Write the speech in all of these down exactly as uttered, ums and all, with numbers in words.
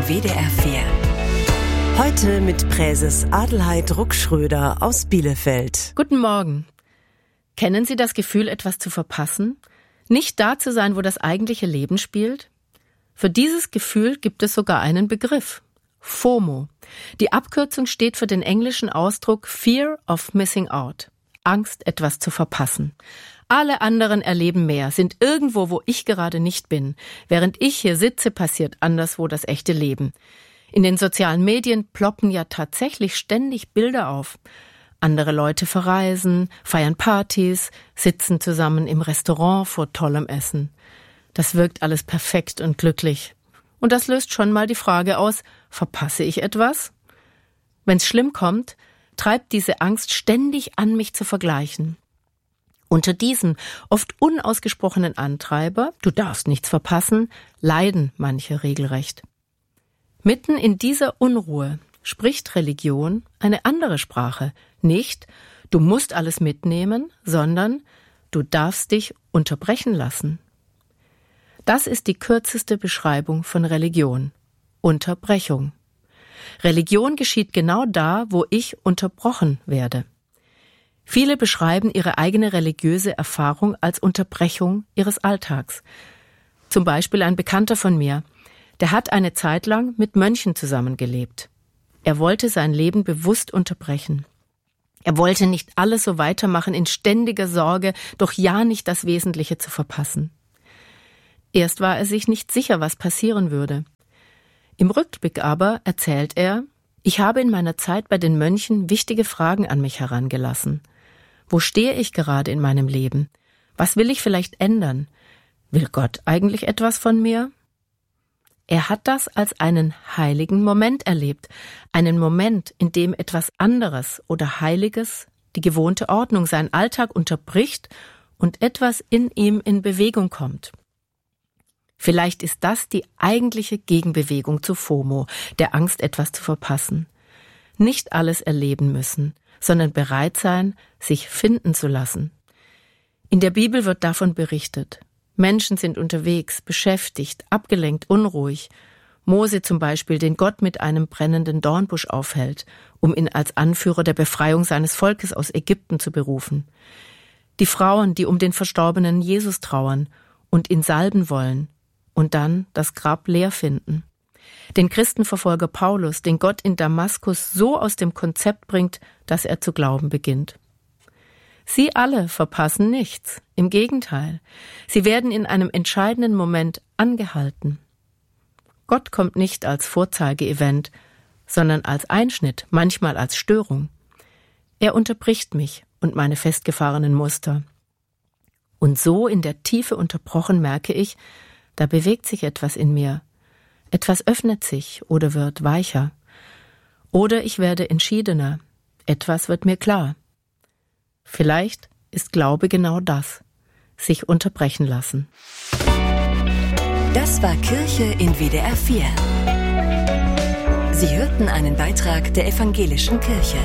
in W D R vier. Heute mit Präses Adelheid Ruckschröder aus Bielefeld. Guten Morgen. Kennen Sie das Gefühl, etwas zu verpassen? Nicht da zu sein, wo das eigentliche Leben spielt? Für dieses Gefühl gibt es sogar einen Begriff. FOMO. Die Abkürzung steht für den englischen Ausdruck Fear of Missing Out. Angst, etwas zu verpassen. Alle anderen erleben mehr, sind irgendwo, wo ich gerade nicht bin. Während ich hier sitze, passiert anderswo das echte Leben. In den sozialen Medien ploppen ja tatsächlich ständig Bilder auf. Andere Leute verreisen, feiern Partys, sitzen zusammen im Restaurant vor tollem Essen. Das wirkt alles perfekt und glücklich. Und das löst schon mal die Frage aus, verpasse ich etwas? Wenn's schlimm kommt, treibt diese Angst ständig an, mich zu vergleichen. Unter diesem oft unausgesprochenen Antreiber, du darfst nichts verpassen, leiden manche regelrecht. Mitten in dieser Unruhe spricht Religion eine andere Sprache. Nicht, du musst alles mitnehmen, sondern du darfst dich unterbrechen lassen. Das ist die kürzeste Beschreibung von Religion. Unterbrechung. Religion geschieht genau da, wo ich unterbrochen werde. Viele beschreiben ihre eigene religiöse Erfahrung als Unterbrechung ihres Alltags. Zum Beispiel ein Bekannter von mir, der hat eine Zeit lang mit Mönchen zusammengelebt. Er wollte sein Leben bewusst unterbrechen. Er wollte nicht alles so weitermachen in ständiger Sorge, doch ja nicht das Wesentliche zu verpassen. Erst war er sich nicht sicher, was passieren würde. Im Rückblick aber erzählt er, ich habe in meiner Zeit bei den Mönchen wichtige Fragen an mich herangelassen. Wo stehe ich gerade in meinem Leben? Was will ich vielleicht ändern? Will Gott eigentlich etwas von mir? Er hat das als einen heiligen Moment erlebt, einen Moment, in dem etwas anderes oder Heiliges, die gewohnte Ordnung, seinen Alltag unterbricht und etwas in ihm in Bewegung kommt. Vielleicht ist das die eigentliche Gegenbewegung zu FOMO, der Angst, etwas zu verpassen. Nicht alles erleben müssen, sondern bereit sein, sich finden zu lassen. In der Bibel wird davon berichtet. Menschen sind unterwegs, beschäftigt, abgelenkt, unruhig. Mose zum Beispiel, den Gott mit einem brennenden Dornbusch aufhält, um ihn als Anführer der Befreiung seines Volkes aus Ägypten zu berufen. Die Frauen, die um den verstorbenen Jesus trauern und ihn salben wollen und dann das Grab leer finden. Den Christenverfolger Paulus, den Gott in Damaskus so aus dem Konzept bringt, dass er zu glauben beginnt. Sie alle verpassen nichts. Im Gegenteil, sie werden in einem entscheidenden Moment angehalten. Gott kommt nicht als Vorzeige-Event, sondern als Einschnitt, manchmal als Störung. Er unterbricht mich und meine festgefahrenen Muster. Und so in der Tiefe unterbrochen merke ich, da bewegt sich etwas in mir. Etwas öffnet sich oder wird weicher. Oder ich werde entschiedener. Etwas wird mir klar. Vielleicht ist Glaube genau das, sich unterbrechen lassen. Das war Kirche in W D R vier. Sie hörten einen Beitrag der Evangelischen Kirche.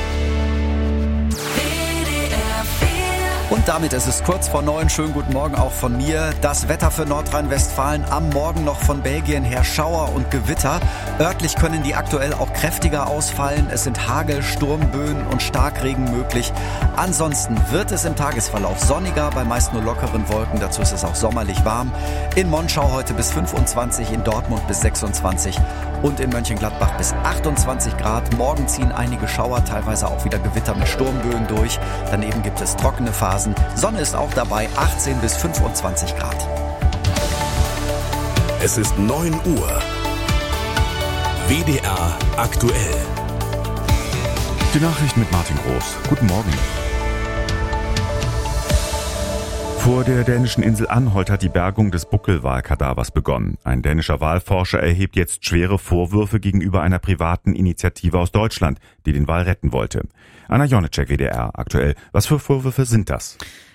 Und damit ist es kurz vor neun. Schönen guten Morgen auch von mir. Das Wetter für Nordrhein-Westfalen am Morgen noch von Belgien her Schauer und Gewitter. Örtlich können die aktuell auch kräftiger ausfallen. Es sind Hagel, Sturmböen und Starkregen möglich. Ansonsten wird es im Tagesverlauf sonniger, bei meist nur lockeren Wolken. Dazu ist es auch sommerlich warm. In Monschau heute bis fünfundzwanzig, in Dortmund bis sechsundzwanzig und in Mönchengladbach bis achtundzwanzig Grad. Morgen ziehen einige Schauer, teilweise auch wieder Gewitter mit Sturmböen durch. Daneben gibt es trockene Phasen. Sonne ist auch dabei, achtzehn bis fünfundzwanzig Grad. Es ist neun Uhr. W D R aktuell. Die Nachrichten mit Martin Groß. Guten Morgen. Vor der dänischen Insel Anholt hat die Bergung des Buckelwalkadavers begonnen. Ein dänischer Walforscher erhebt jetzt schwere Vorwürfe gegenüber einer privaten Initiative aus Deutschland, die den Wal retten wollte. Anna Jonitschek, W D R aktuell. Was für Vorwürfe sind das?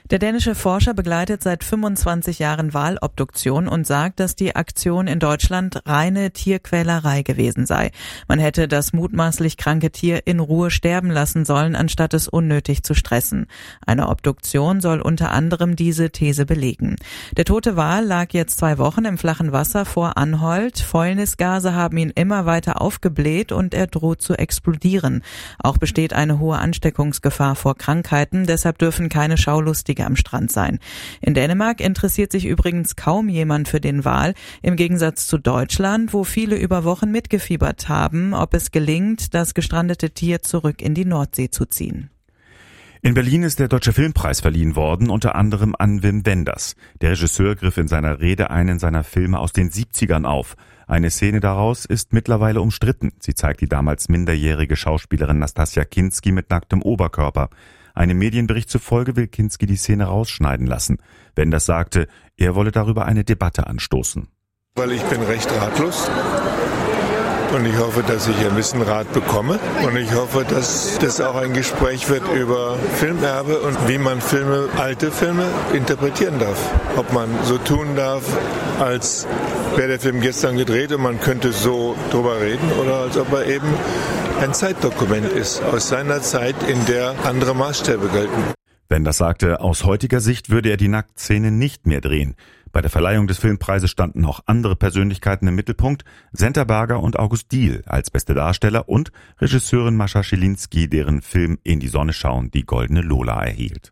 Der dänische Forscher begleitet seit fünfundzwanzig Jahren Walobduktion und sagt, dass die Aktion in Deutschland reine Tierquälerei gewesen sei. Man hätte das mutmaßlich kranke Tier in Ruhe sterben lassen sollen, anstatt es unnötig zu stressen. Eine Obduktion soll unter anderem diese These belegen. Der tote Wal lag jetzt zwei Wochen im flachen Wasser vor Anholt. Fäulnisgase haben ihn immer weiter aufgebläht und er droht zu explodieren. Auch besteht eine hohe Ansteckungsgefahr vor Krankheiten, deshalb dürfen keine Schaulustige am Strand sein. In Dänemark interessiert sich übrigens kaum jemand für den Wal, im Gegensatz zu Deutschland, wo viele über Wochen mitgefiebert haben, ob es gelingt, das gestrandete Tier zurück in die Nordsee zu ziehen. In Berlin ist der Deutsche Filmpreis verliehen worden, unter anderem an Wim Wenders. Der Regisseur griff in seiner Rede einen seiner Filme aus den siebzigern auf. Eine Szene daraus ist mittlerweile umstritten. Sie zeigt die damals minderjährige Schauspielerin Nastassja Kinski mit nacktem Oberkörper. Einem Medienbericht zufolge will Kinski die Szene rausschneiden lassen. Wenders sagte, er wolle darüber eine Debatte anstoßen. Weil ich bin recht ratlos. Und ich hoffe, dass ich ein bisschen Rat bekomme. Und ich hoffe, dass das auch ein Gespräch wird über Filmerbe und wie man Filme, alte Filme interpretieren darf. Ob man so tun darf, als wäre der Film gestern gedreht und man könnte so drüber reden, oder als ob er eben ein Zeitdokument ist aus seiner Zeit, in der andere Maßstäbe gelten. Wenders sagte, aus heutiger Sicht würde er die Nacktszene nicht mehr drehen. Bei der Verleihung des Filmpreises standen auch andere Persönlichkeiten im Mittelpunkt, Senta Berger und August Diehl als beste Darsteller und Regisseurin Mascha Schilinski, deren Film In die Sonne schauen die Goldene Lola erhielt.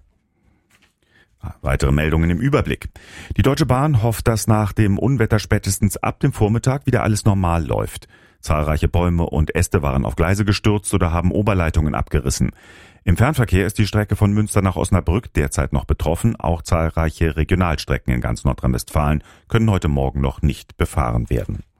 Weitere Meldungen im Überblick. Die Deutsche Bahn hofft, dass nach dem Unwetter spätestens ab dem Vormittag wieder alles normal läuft. Zahlreiche Bäume und Äste waren auf Gleise gestürzt oder haben Oberleitungen abgerissen. Im Fernverkehr ist die Strecke von Münster nach Osnabrück derzeit noch betroffen. Auch zahlreiche Regionalstrecken in ganz Nordrhein-Westfalen können heute Morgen noch nicht befahren werden.